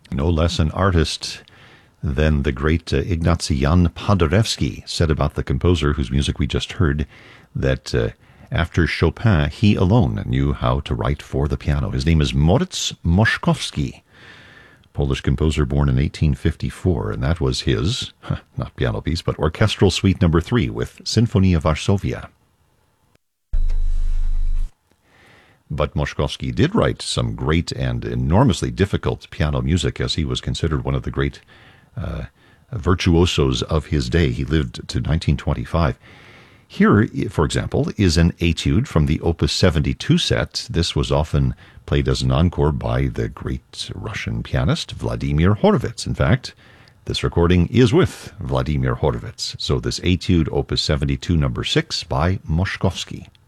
No less an artist than the great Ignacy Jan Paderewski said about the composer whose music we just heard that after Chopin, he alone knew how to write for the piano. His name is Moritz Moszkowski, Polish composer born in 1854, and that was his, not piano piece, but Orchestral Suite No. 3 with Sinfonia Varsovia. But Moszkowski did write some great and enormously difficult piano music, as he was considered one of the great virtuosos of his day. He lived to 1925. Here, for example, is an etude from the Opus 72 set. This was often played as an encore by the great Russian pianist Vladimir Horowitz. In fact, this recording is with Vladimir Horowitz. So this etude, Opus 72, No. 6 by Moszkowski.